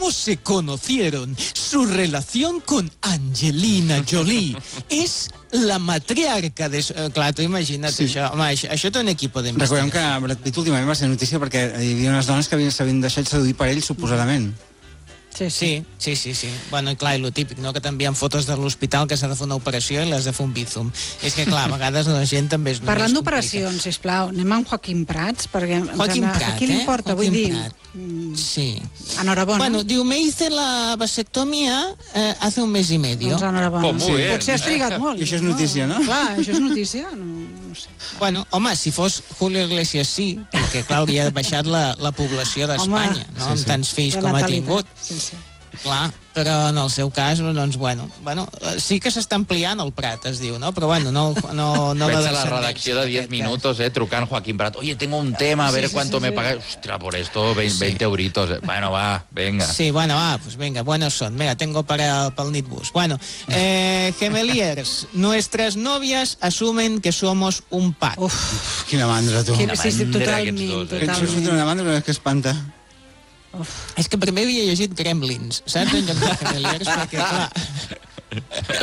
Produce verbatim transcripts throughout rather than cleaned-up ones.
cómo se conocieron, su relación con Angelina Jolie. És la matriarca de... Clar, tu imagina't sí. això. Home, això, això té un equip de misteri. Recordem que Brad Pitt últimament va ser notícia perquè hi havia unes dones que s'havien deixat seduir per ell, suposadament. Sí, sí, sí, sí, sí. Bueno, i clar, i lo típic, no?, que t'envien fotos de l'hospital que s'ha de fer una operació i l'has de fer un bízum. És que, clar, a vegades la gent també és... Parlant d'operacions, sisplau, anem amb Joaquim Prats, perquè... Joaquim Prat, a qui li importa, eh? vull dir... Sí. Enhorabona. Bueno, diu, me hice la vasectomía eh, hace un mes y medio. Doncs enhorabona. Oh, molt bé. Potser has trigat molt. I això és notícia, no? Clar, això és notícia, no, no sé. Bueno, home, si fos Julio Iglesias sí, perquè, clar, hauria baixat la, la població d'Espanya, no?, sí, amb sí. tants fills La com ha natalitat. tingut. Sí, sí. Clar, però en el seu cas, doncs, bueno, bueno sí que s'està ampliant el Prat, es diu, no? Però, bueno, no... no, no Veig la a la redacció de diez minutos, eh, trucant Joaquín Prat. Oye, tengo un tema, a ver Sí, sí, cuánto sí, me sí. pagáis. Ostras, por esto, veinte euritos. eh. Bueno, va, venga. Sí, bueno, va, pues venga, buenos son. Mira, tengo para, para el Nitbus. Bueno, eh, Gemeliers, nuestras novias asumen que somos un pack. Uf, Quina mandra, tu. quina, sí, sí, mandra, totalment, aquests dos, eh? Ets totalment. una mandra que espanta. Uf. És que primer havia llegit Gremlins, saps? En lloc de Gemeliers, perquè, clar...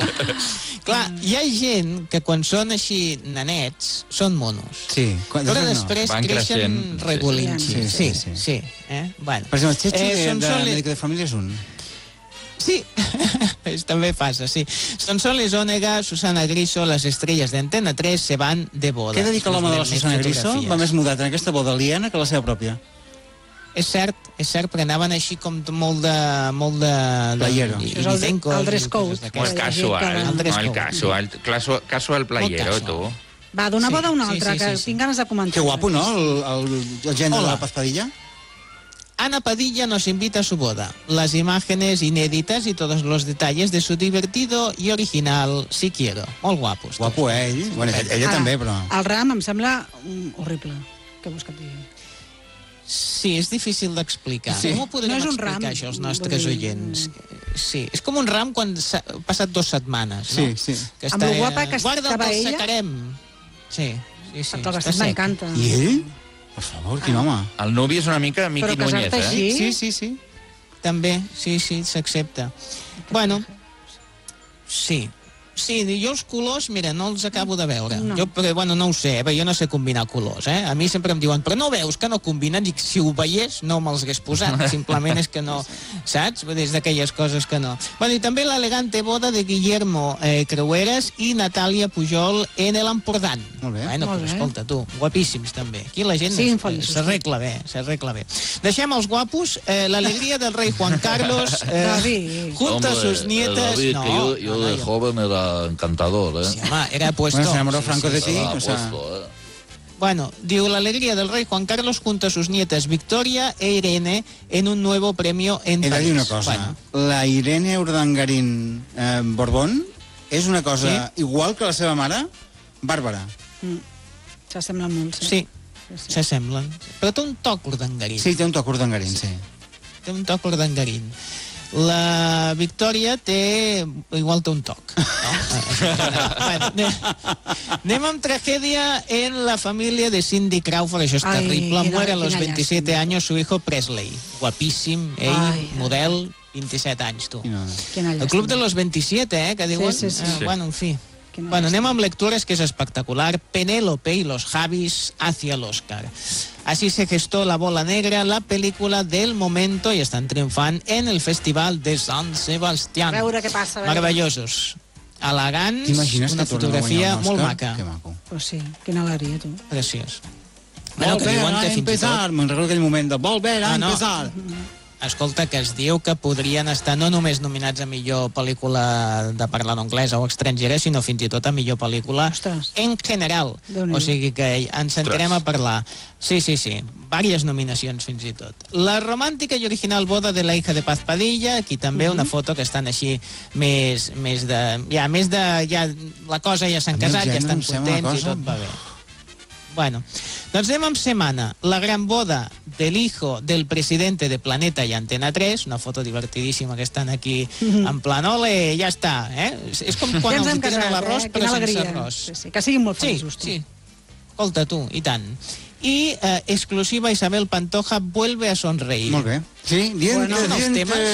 clar, hi ha gent que quan són així nanets són monos. Sí, quan, Però després després Van creixen creixent, regulinxis. sí, Sí, sí, sí, sí. sí. Eh? Bueno. Per exemple, el Checho Eh, de, són de soles- Médico de Família és un. Sí, es també passa, sí. Sonsoles Ònega, Susana Griso, les estrelles d'Antena tres se van de boda. Què he de dir que l'home de la Us donem Susana més Griso fotografies. va més mudat en aquesta boda aliena que la seva pròpia. És cert, és cert, perquè anaven així com molt de... molt de... de Playero. i- Això és el- ibicencos el dress i code. coses Como d'aquestes. es Aquella casual, gent que- no Andrés el Cou. casual, casual, casual playero, Molt tu. Va, d'una Sí, boda a una sí, altra, sí, que sí, sí. tinc ganes de comentar. Que guapo, ¿no? El, el, el gènere Hola. de la Paz Padilla. Ana Padilla nos invita a su boda. Las imágenes inéditas y todos los detalles de su divertido y original Si Quiero. Molt guapos. Guapo, eh, ell. Bueno, ella, ella Ara, també, però... El ram em sembla mm, horrible. Què vols que et digui? Sí, és difícil d'explicar. Sí. Com ho podrem No és un explicar, ram, això, als nostres vull dir, oients? Sí, és com un ram quan s'ha passat dues setmanes, Sí, no? sí. Que Amb lo guapa que Guarda estava el ella. secarem. Sí, sí, sí. Perquè el està vestit sec. m'encanta. I ell? Per favor, quin home. El nuvi és una mica Miqui Però Núñez, casar-te eh? així... Sí, sí, sí. També, sí, sí, s'accepta. Bueno, sí. Sí, jo els colors, mira, no els acabo de veure. No. Jo, però, bueno, no ho sé, eh? Jo no sé combinar colors, eh? A mi sempre em diuen, però no veus que no combinen? Dic, si ho veiés, no me'ls hagués posat. Simplement és que no, saps? Des d'aquelles coses que no. Bueno, i també l'elegante boda de Guillermo eh, Creueras i Natàlia Pujol en el Empordà. Molt bé. Bueno, Molt però bé. escolta, tu, guapíssims també. Aquí la gent Siguin es- feliços. s'arregla bé, s'arregla bé. Deixem els guapos, eh, l'alegria del rei Juan Carlos, eh, David. junto a sus nietas... David, no, que yo, yo no, de no, joven era encantador, ¿eh? Sí, home, era puesto. Bueno, se enamoró Sí, Franco sí, de sí. ti. Estaba o sea- puesto, ¿eh? Bueno, diu la alegría del rey Juan Carlos junto a sus nietas Victoria e Irene en un nuevo premio en He de París. dir una cosa. Bueno, La Irene Urdangarín eh, Borbón és una cosa igual que la seva mare, bàrbara. Mm. S'assemblen molt, sí. sí, s'assemblen. Però té un toc urdangarín. Sí, té un toc Urdangarín, sí. Té un toc urdangarín. La Victòria té... igual té un toc. No? bueno, anem, anem amb tragèdia en la família de Cindy Crawford. Això és Ai, terrible. quina- Muere a los quina veintisiete llàstima. años su hijo Presley. Guapíssim, ell, Ai, ai. model, veintisiete anys, tu. Quina... Quina El club de llàstima. los veintisiete, eh, que diuen... sí, sí. Eh, bueno, en fi. Quina Bueno, anem llàstima. amb lectures, que és espectacular. Penélope y los Javis hacia el Oscar. Así se gestó La Bola Negra, la película del momento, y están triunfant en el Festival de San Sebastián. A veure què passa. a veure. Meravellosos. Elegants, T'imagines una que torna a guanyar fotografia un molt Òscar? maca. Que maco. Pues sí, quina alegria, tu. Preciós. Bueno, que Volver diuen a que fins i tot... empezar. Me'n recordo aquell moment de volver a Ah, no. empezar. Escolta, que es diu que podrien estar no només nominats a millor pel·lícula de parla no anglesa o estrangera, sinó fins i tot a millor pel·lícula Ostres. en general. Déu-n'hi-do. O sigui que ens sentirem a parlar. Sí, sí, sí. Vàries nominacions fins i tot. La romàntica i original boda de la hija de Paz Padilla, aquí també una foto que estan així més, més de... Ja, més de... Ja, la cosa ja s'han A mi el casat, ja gènere estan em sembla una contents i cosa- tot va bé. Bueno, doncs anem amb setmana. La gran boda del hijo del presidente de Planeta y Antena tres, una foto divertidíssima que estan aquí en plan, ole, ja està, eh? És- És com quan Ja ens els hem hi tiren casat, l'arròs, eh? però Quina sense alegria. arròs. Sí, sí. Que siguin molt Sí, feliços, tu. sí. Escolta, tu, i tant. I eh, exclusiva, Isabel Pantoja vuelve a sonreír. Molt bé. Sí, dientes, Bueno, els dientes. temes.